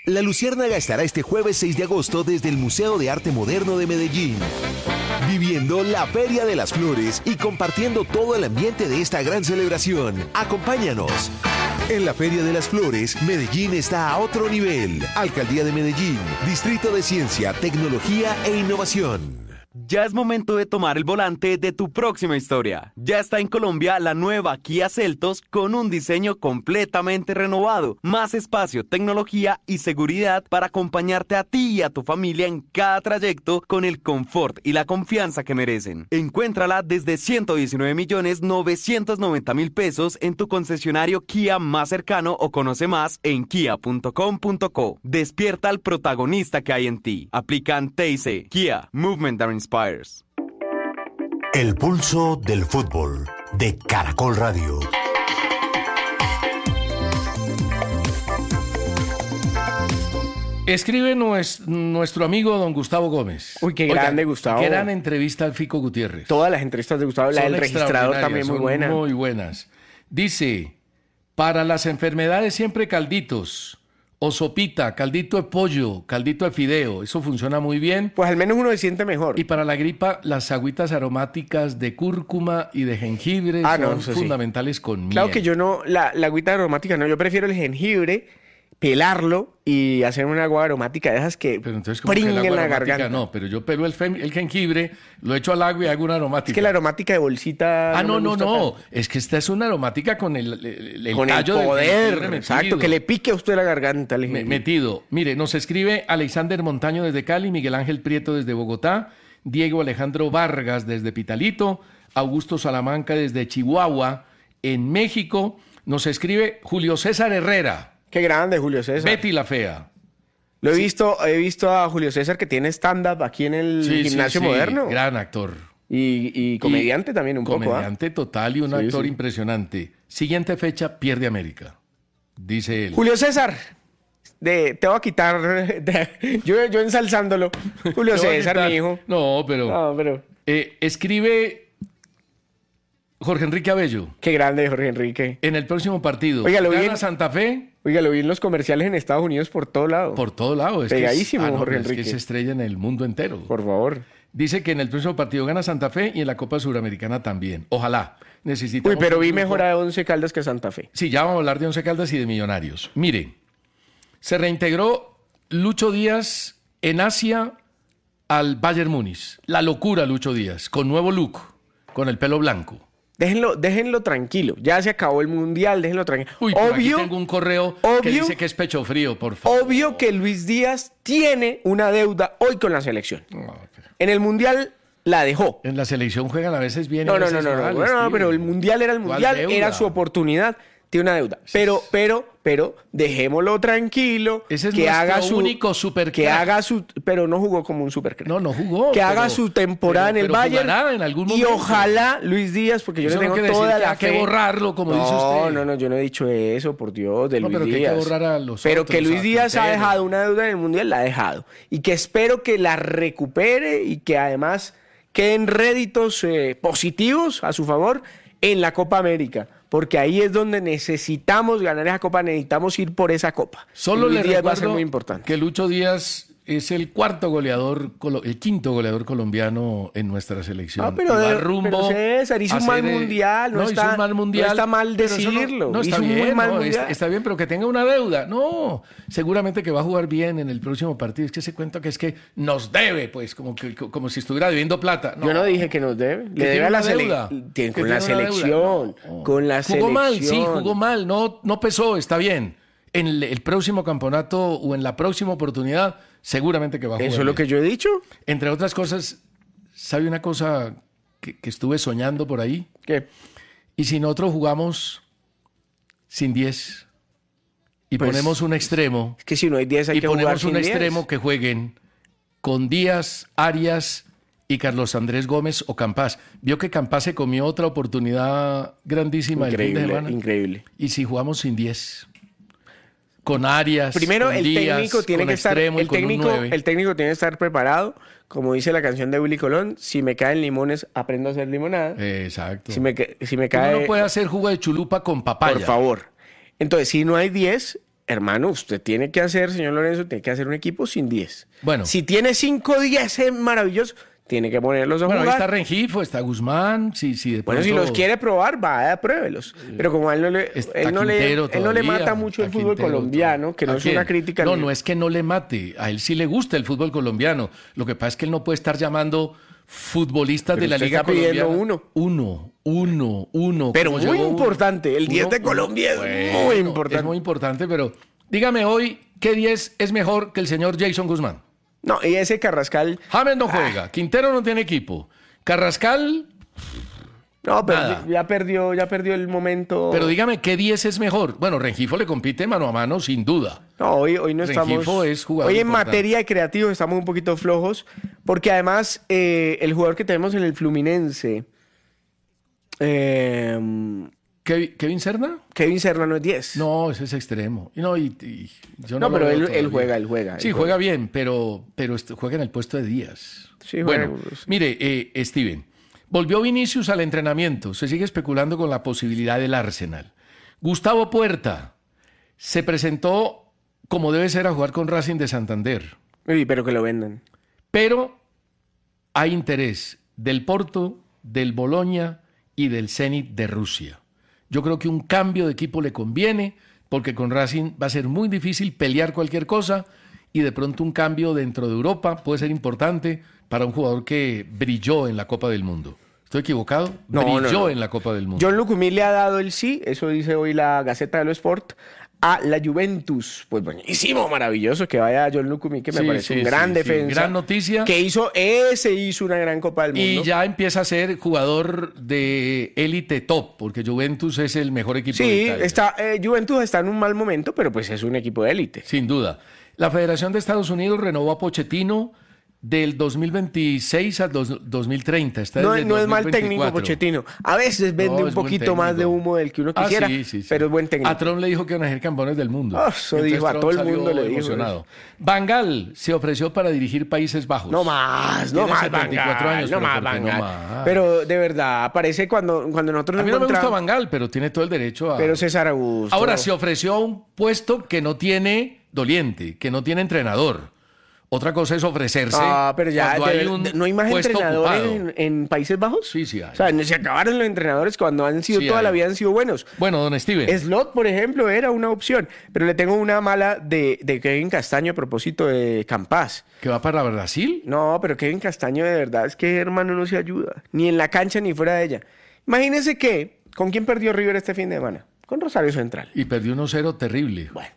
La Luciérnaga estará este jueves 6 de agosto desde el Museo de Arte Moderno de Medellín, viviendo la Feria de las Flores y compartiendo todo el ambiente de esta gran celebración. Acompáñanos. En la Feria de las Flores, Medellín está a otro nivel. Alcaldía de Medellín, Distrito de Ciencia, Tecnología e Innovación. Ya es momento de tomar el volante de tu próxima historia. Ya está en Colombia la nueva Kia Seltos con un diseño completamente renovado, más espacio, tecnología y seguridad para acompañarte a ti y a tu familia en cada trayecto con el confort y la confianza que merecen. Encuéntrala desde 119.990.000 pesos en tu concesionario Kia más cercano o conoce más en kia.com.co. Despierta al protagonista que hay en ti. Aplican TIC. Kia, Movement that Inspires. El pulso del fútbol de Caracol Radio. Escribe nuestro amigo don Gustavo Gómez. Uy, qué grande, Gustavo. Gran entrevista al Fico Gutiérrez. Todas las entrevistas de Gustavo, la del registrador también muy buena. Muy buenas. Dice, para las enfermedades siempre calditos. O sopita, caldito de pollo, caldito de fideo, eso funciona muy bien. Pues al menos uno se siente mejor. Y para la gripa, las agüitas aromáticas de cúrcuma y de jengibre son fundamentales con miel. Claro que yo no, la agüita aromática no, yo prefiero el jengibre, pelarlo y hacer una agua aromática de esas que pringen la garganta. No, pero yo pelo el jengibre, lo echo al agua y hago una aromática. Es que la aromática de bolsita... No. Es que esta es una aromática con el con tallo el poder, del exacto, que le pique a usted la garganta. Metido. Mire, nos escribe Alexander Montaño desde Cali, Miguel Ángel Prieto desde Bogotá, Diego Alejandro Vargas desde Pitalito, Augusto Salamanca desde Chihuahua, en México. Nos escribe Julio César Herrera. Qué grande, Julio César. Betty la Fea. He visto a Julio César que tiene stand-up aquí en el Gimnasio Moderno. Gran actor. Y comediante también un poco. Comediante total y un actor impresionante. Siguiente fecha, pierde América, dice él. Julio César, te voy a quitar, yo ensalzándolo. Julio César, mi hijo. No, pero... escribe... Jorge Enrique Abello. Qué grande, Jorge Enrique. En el próximo partido. Oiga, lo vi ¿Gana Santa Fe? Oiga, lo vi en los comerciales en Estados Unidos por todo lado. Por todo lado. Pegadísimo, Jorge Enrique. Es que se estrella en el mundo entero. Por favor. Dice que en el próximo partido gana Santa Fe y en la Copa Suramericana también. Ojalá. Necesitamos... Uy, pero vi mejor a Once Caldas que a Santa Fe. Sí, ya vamos a hablar de Once Caldas y de Millonarios. Mire, se reintegró Lucho Díaz en Asia al Bayern Múnich. La locura, Lucho Díaz, con nuevo look, con el pelo blanco. Déjenlo tranquilo. Ya se acabó el Mundial, déjenlo tranquilo. Uy, pero aquí tengo un correo que dice que es pecho frío, por favor. Obvio que Luis Díaz tiene una deuda hoy con la selección. En el Mundial la dejó. En la selección juegan a veces bien. No, pero el Mundial era el Mundial, era su oportunidad. Tiene una deuda. Pero dejémoslo tranquilo. Ese es que haga su único supercrack. Que haga su... Pero no jugó como un supercrack. No jugó. Que haga su temporada en el Bayern. En algún momento. Y ojalá Luis Díaz, porque yo le tengo toda la fe. Hay que borrarlo, como dice usted. No, yo no he dicho eso, por Dios, de Luis Díaz. Pero que hay que borrar a los Pero otros, que Luis Díaz ha dejado una deuda en el Mundial, la ha dejado. Y que espero que la recupere y que además queden réditos positivos a su favor en la Copa América. Porque ahí es donde necesitamos ganar esa Copa, necesitamos ir por esa Copa. Solo le recuerdo va a ser muy importante. Que Lucho Díaz es el quinto goleador colombiano en nuestra selección. Pero César hizo un mal mundial, no está mal decirlo. No, está bien, está bien, pero que tenga una deuda. No, seguramente que va a jugar bien en el próximo partido. Es que ese cuento que es que nos debe, pues, como si estuviera debiendo plata. No. Yo no dije que nos debe. Le debe a la selección. Con la selección. Con la selección. Jugó mal, no pesó, está bien. En el próximo campeonato o en la próxima oportunidad, seguramente que va a jugar. ¿Eso es lo que yo he dicho? Entre otras cosas, ¿sabe una cosa que estuve soñando por ahí? ¿Qué? Y si nosotros jugamos sin 10 y pues, ponemos un extremo... Es que si no hay 10 hay que jugar sin 10. Y ponemos un extremo que jueguen con Díaz, Arias y Carlos Andrés Gómez o Campás. Vio que Campás se comió otra oportunidad grandísima el fin de semana. Increíble. Y si jugamos sin 10... Con Arias, primero con el Díaz, técnico tiene que estar el técnico tiene que estar preparado, como dice la canción de Willy Colón, si me caen limones aprendo a hacer limonada. Exacto. Si me cae uno no puede hacer jugo de chulupa con papaya. Por favor. Entonces, si no hay 10, hermano, usted tiene que hacer, señor Lorenzo, tiene que hacer un equipo sin 10. Bueno. Si tiene 5 10 maravillosos, tiene que ponerlos a Bueno, ahí jugar. está Rengifo, está Guzmán, si de Bueno, si pronto- los quiere probar, vaya, pruébelos. Pero como a él no le, Está él no le, Quintero él no le todavía, mata mucho el está fútbol Quintero colombiano, que no ¿A es quién? una crítica. No, ni- no es que no le mate, a él sí le gusta el fútbol colombiano. Lo que pasa es que él no puede estar llamando futbolistas Pero de la usted Liga está pidiendo Colombiana. Uno. Pero Como muy llegó importante, el 10 de uno, Colombia es bueno, muy importante. Es muy importante, pero dígame hoy, ¿qué 10 es mejor que el señor Jason Guzmán? No, y ese Carrascal, James no juega, Quintero no tiene equipo, Carrascal, no, pero nada. ya perdió el momento. pero dígame, ¿qué 10 es mejor? Bueno, Rengifo le compite mano a mano, sin duda. No, hoy no estamos. Rengifo es jugador Hoy en importante. materia de creativos estamos un poquito flojos, porque además el jugador que tenemos en el Fluminense, ¿Kevin Serna? Kevin Serrano es 10. No, ese es extremo. Y yo No, lo pero veo él todavía. juega. Sí, juega bien, pero juega en el puesto de Díaz. Sí, juega, Bueno, sí. mire, Steven, volvió Vinicius al entrenamiento. Se sigue especulando con la posibilidad del Arsenal. Gustavo Puerta se presentó como debe ser a jugar con Racing de Santander. Uy, pero que lo vendan. Pero hay interés del Porto, del Boloña y del Zenit de Rusia. Yo creo que un cambio de equipo le conviene, porque con Racing va a ser muy difícil pelear cualquier cosa y de pronto un cambio dentro de Europa puede ser importante para un jugador que brilló en la Copa del Mundo. ¿Estoy equivocado? No, brilló no. en la Copa del Mundo. John Lucumí le ha dado el sí, eso dice hoy la Gaceta de lo Sport, a la Juventus. Pues buenísimo, maravilloso que vaya John Lucumí, que me Sí, parece sí, un gran sí, defensa. gran noticia. Que hizo una gran Copa del Mundo. Y ya empieza a ser jugador de élite top, porque Juventus es el mejor equipo de Sí, Italia. Juventus está en un mal momento, pero pues es un equipo de élite. Sin duda. La Federación de Estados Unidos renovó a Pochettino del 2026 al 2030. Está No, desde no es mal 2024. técnico Pochettino. A veces vende No, un es buen poquito más de técnico. humo del que uno Ah, quisiera, sí. pero es buen técnico. A Trump le dijo que iban a ser campeones del mundo. Ah, eso Entonces dijo, a Trump todo el salió mundo le dijo emocionado. eso. Van Gaal se ofreció para dirigir Países Bajos. No más, no Tiene más, 74 Van Gaal, años, no pero más, ¿por qué Van no Gaal. más? Pero de verdad, aparece cuando nosotros A mí no me gusta encontramos- Van Gaal, pero tiene todo el derecho a... Pero César Augusto. Ahora, se ofreció a un puesto que no tiene doliente, que no tiene entrenador. Otra cosa es ofrecerse Ah, pero ya cuando hay un no hay más puesto entrenadores ocupado. en Países Bajos. Sí, sí hay. O sea, se acabaron los entrenadores cuando han sido Sí toda hay. la vida han sido buenos. Bueno, don Steven, Slot, por ejemplo, era una opción, pero le tengo una mala de Kevin Castaño a propósito de Campas. que va para Brasil. No, pero Kevin Castaño de verdad es que hermano no se ayuda, ni en la cancha ni fuera de ella. Imagínense que, ¿con quién perdió River este fin de semana? Con Rosario Central. Y perdió 1-0 terrible. Bueno,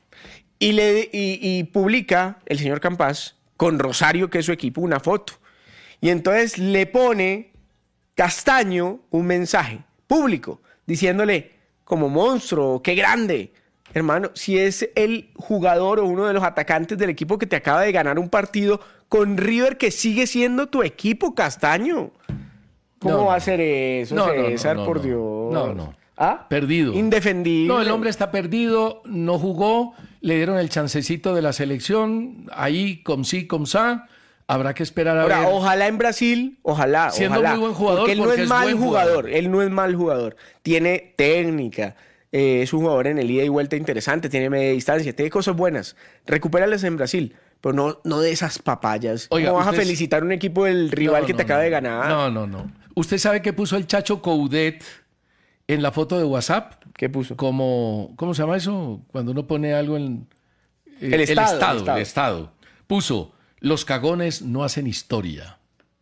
y publica el señor Campas con Rosario, que es su equipo, una foto. Y entonces le pone Castaño un mensaje público diciéndole, como monstruo, qué grande. Hermano, si es el jugador o uno de los atacantes del equipo que te acaba de ganar un partido con River, que sigue siendo tu equipo, Castaño. ¿Cómo No, va a no. ser eso, No, no, César, no, por no. Dios? No. ¿Ah? Perdido. Indefendible. No, el hombre está perdido, no jugó, le dieron el chancecito de la selección, ahí, com sí, com ça, habrá que esperar a Ahora, ver. ojalá en Brasil, ojalá. Siendo ojalá, muy buen jugador, porque él no porque es es mal buen jugador, jugador. él no es mal jugador. Tiene técnica, es un jugador en el ida y vuelta interesante, tiene media distancia, tiene cosas buenas. Recupéralas en Brasil, pero no de esas papayas. Oiga, ¿Cómo vas a usted es- felicitar a un equipo del rival No, que no, te acaba no. de ganar? No. ¿Usted sabe qué puso el Chacho Coudet en la foto de WhatsApp? ¿Qué puso? ¿Cómo se llama eso? Cuando uno pone algo en... El estado. El estado. Puso, los cagones no hacen historia.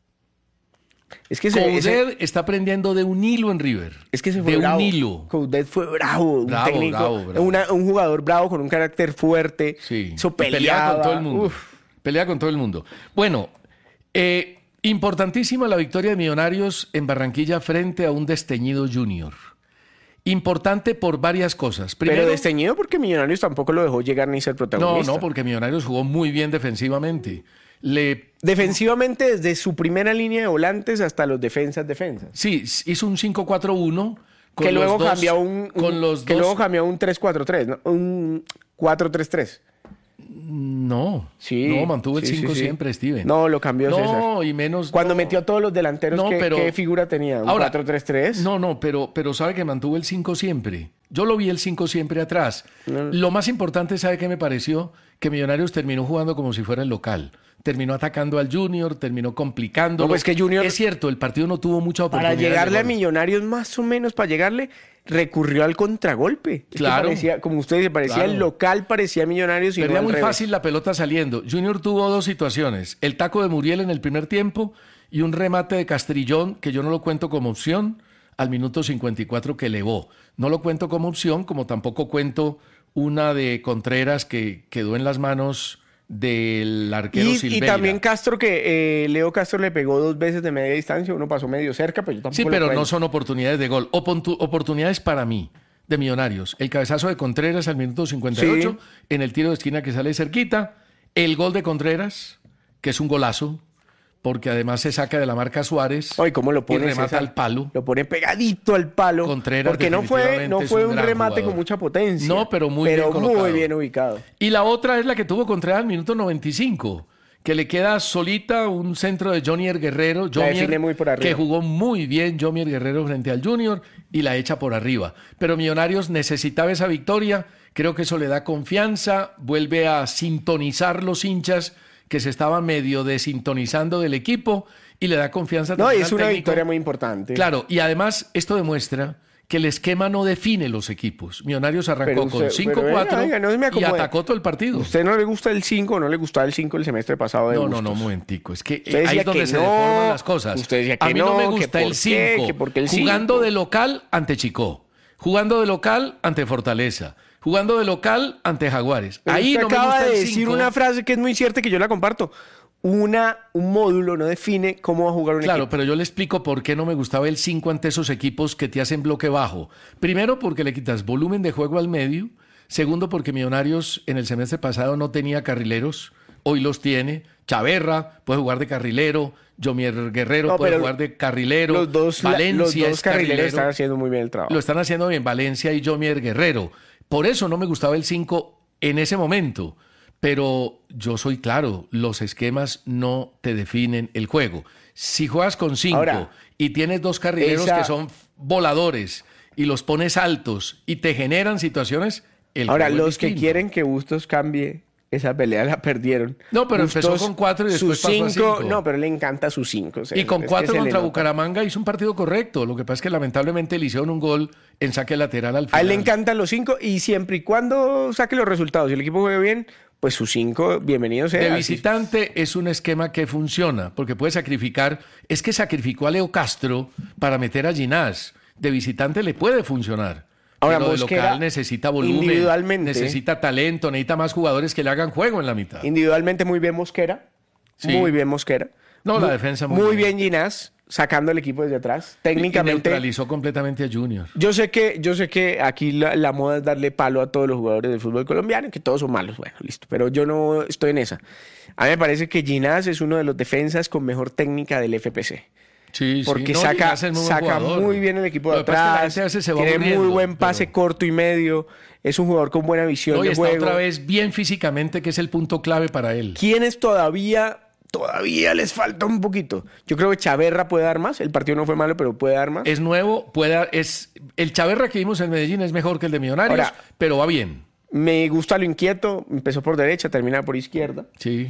Es que Coudet está aprendiendo de un hilo en River. se fue de bravo. un hilo. Coudet fue bravo, Bravo, un técnico, bravo. un jugador bravo con un carácter fuerte. Sí. Eso Y pelea peleaba. con todo el mundo. Uf. Pelea con todo el mundo. Bueno, importantísima la victoria de Millonarios en Barranquilla frente a un desteñido Junior. Importante por varias cosas. Primero, Pero desteñido porque Millonarios tampoco lo dejó llegar ni ser protagonista. no, porque Millonarios jugó muy bien defensivamente. Defensivamente, desde su primera línea de volantes hasta los defensas. Sí, hizo un 5-4-1. con Que los luego dos- cambió a un con los que dos- luego cambió a un 3-4-3, ¿no? Un 4-3-3. No, Sí. no, mantuvo el sí, 5 sí, sí. siempre, Steven. No, lo cambió César. No, y menos... Cuando no. metió a todos los delanteros, No, ¿qué, pero- qué figura tenía? ¿Un Ahora, 4-3-3? No, pero sabe que mantuvo el 5 siempre. Yo lo vi el 5 siempre atrás. Lo más importante, ¿sabe qué me pareció? Que Millonarios terminó jugando como si fuera el local. Terminó atacando al Junior, terminó complicando. No, pues que Junior... Es cierto, el partido no tuvo mucha oportunidad. Para llegarle a Millonarios, más o menos, para llegarle, recurrió al contragolpe. Claro. Parecía, como usted dice, parecía Claro. el local, parecía Millonarios y Perdía no al muy revés. fácil la pelota saliendo. Junior tuvo dos situaciones. El taco de Muriel en el primer tiempo y un remate de Castrillón, que yo no lo cuento como opción, al minuto 54 que elevó. No lo cuento como opción, como tampoco cuento una de Contreras que quedó en las manos del arquero Y Silveira. también Castro, que Leo Castro le pegó 2 veces de media distancia, uno pasó medio cerca, pero yo tampoco Sí, lo pero cuento. no son oportunidades de gol. Oportunidades para mí, de Millonarios. El cabezazo de Contreras al minuto 58, Sí. en el tiro de esquina que sale cerquita. El gol de Contreras, que es un golazo, porque además se saca de la marca Suárez Ay, ¿cómo lo pone y remata César? al palo. Lo pone pegadito al palo. Contreras porque no fue definitivamente es un un gran remate jugador. con mucha potencia. No, pero muy bien colocado. muy bien ubicado. Y la otra es la que tuvo Contreras al minuto 95, que le queda solita un centro de Jomier Guerrero. define muy por arriba. Que jugó muy bien Jomier Guerrero frente al Junior y la echa por arriba. Pero Millonarios necesitaba esa victoria. Creo que eso le da confianza, vuelve a sintonizar los hinchas que se estaban medio desintonizando del equipo y le da confianza No, también es al una técnico. victoria muy importante. Claro, y además esto demuestra que el esquema no define los equipos. Millonarios arrancó Pero con usted- pero 5-4 venga, no se me y acomode. atacó todo el partido. ¿Usted no le gusta el 5 o no le gustaba el 5 el semestre pasado de No, Bustos? un momentico. Es que Usted ahí decía es donde que se no, deforman las cosas. usted decía que a mí no me no, que gusta el por qué, 5. que porque el Jugando 5. de local ante Chicó. Jugando de local ante Fortaleza. Jugando de local ante Jaguares. Pero Ahí usted no me acaba gusta de el decir 5. una frase que es muy cierta que yo la comparto. Un módulo no define cómo va a jugar un Claro, equipo. pero yo le explico por qué no me gustaba el 5 ante esos equipos que te hacen bloque bajo. Primero, porque le quitas volumen de juego al medio. Segundo, porque Millonarios en el semestre pasado no tenía carrileros. Hoy los tiene. Chaverra puede jugar de carrilero. Jomier Guerrero No, puede pero jugar de carrilero. Los dos Valencia es carrileros carrilero. están haciendo muy bien el trabajo. Lo están haciendo bien Valencia y Jomier Guerrero. Por eso no me gustaba el 5 en ese momento. Pero yo soy claro, los esquemas no te definen el juego. Si juegas con 5 Ahora, y tienes dos carrileros esa- que son voladores y los pones altos y te generan situaciones, el Ahora, juego es los que distinto. quieren que Bustos cambie, esa pelea la perdieron. No, pero empezó con 4 y después sus pasó a 5. No, pero le encanta sus 5. Y con 4 contra Bucaramanga hizo un partido correcto. Lo que pasa es que lamentablemente le hicieron un gol en saque lateral al A final. él le encantan los 5 y siempre y cuando saque los resultados y el equipo juegue bien, pues sus 5, bienvenidos sea. De Así- visitante es un esquema que funciona, porque puede sacrificar. Es que sacrificó a Leo Castro para meter a Ginás. De visitante le puede funcionar. Ahora, pero de Mosquera, local necesita volumen, individualmente, necesita talento, necesita más jugadores que le hagan juego en la mitad. Individualmente muy bien Mosquera. Sí. Muy bien Mosquera. No, la Muy- defensa muy bien Ginás, sacando el equipo desde atrás. Y Técnicamente. neutralizó completamente a Junior. Yo sé que aquí la moda es darle palo a todos los jugadores del fútbol colombiano, que todos son malos. Bueno, listo. Pero yo no estoy en esa. A mí me parece que Ginás es uno de los defensas con mejor técnica del FPC. Sí, Porque sí. No, saca, Ginás es muy buen saca jugador. muy bien el equipo de Lo que pasa es que la atrás. gente a veces se va Tiene muy aburriendo, buen pase pero- corto y medio. Es un jugador con buena visión No, y de está juego. otra vez bien físicamente, que es el punto clave para él. ¿Quiénes todavía les falta un poquito? Yo creo que Chaverra puede dar más. El partido no fue malo, pero puede dar más. Es nuevo, el Chaverra que vimos en Medellín es mejor que el de Millonarios, Ahora- pero va bien. Me gusta lo inquieto. Empezó por derecha, termina por izquierda. Sí.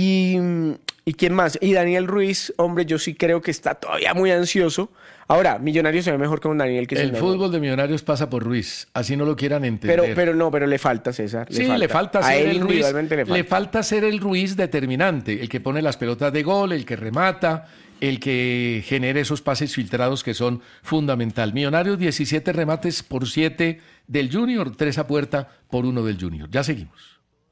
¿Y quién más? Y Daniel Ruiz, hombre, yo sí creo que está todavía muy ansioso. Ahora, Millonarios se ve mejor con Daniel que El sin fútbol de Millonarios pasa por Ruiz, así no lo quieran entender. pero le falta, César. Sí, le falta A ser él el Ruiz. individualmente le falta. Le falta ser el Ruiz determinante, el que pone las pelotas de gol, el que remata, el que genera esos pases filtrados que son fundamental. Millonarios 17 remates por 7 del Junior, 3 a puerta por 1 del Junior. Ya seguimos.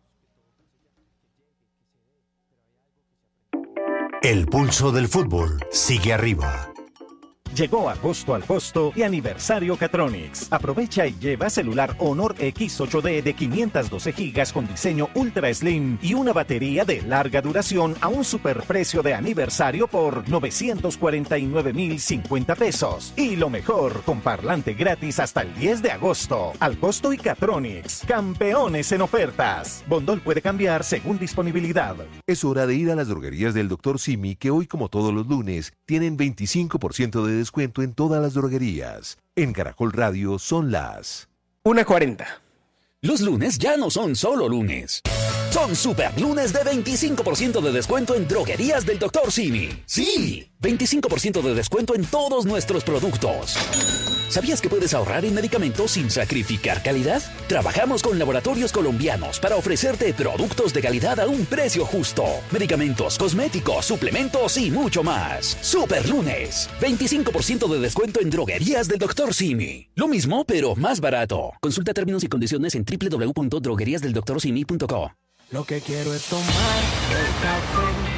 El pulso del fútbol sigue arriba. Llegó agosto al costo y aniversario Catronics. Aprovecha y lleva celular Honor X8D de 512 GB con diseño Ultra Slim y una batería de larga duración a un superprecio de aniversario por 949.050 pesos. Y lo mejor, con parlante gratis hasta el 10 de agosto. Al costo y Catronics, campeones en ofertas. Bondol puede cambiar según disponibilidad. Es hora de ir a las droguerías del Dr. Simi, que hoy, como todos los lunes, tienen 25% de descuento en todas las droguerías. En Caracol Radio son las 1:40. Los lunes ya no son solo lunes. Son super lunes de 25% de descuento en droguerías del Dr. Simi. Sí, 25% de descuento en todos nuestros productos. ¿Sabías que puedes ahorrar en medicamentos sin sacrificar calidad? Trabajamos con laboratorios colombianos para ofrecerte productos de calidad a un precio justo. Medicamentos, cosméticos, suplementos y mucho más. Super lunes, 25% de descuento en droguerías del Dr. Simi. Lo mismo, pero más barato. Consulta términos y condiciones en www.drogueriasdeldoctorsimi.co. Lo que quiero es tomar el café